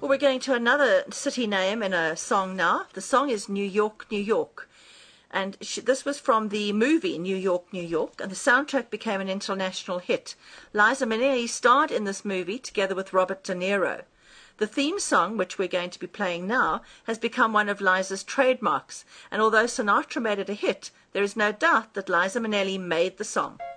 Well, we're going to another city name in a song now. The song is New York, New York. And this was from the movie New York, New York, and the soundtrack became an international hit. Liza Minnelli starred in this movie together with Robert De Niro. The theme song, which we're going to be playing now, has become one of Liza's trademarks, and although Sinatra made it a hit, there is no doubt that Liza Minnelli made the song.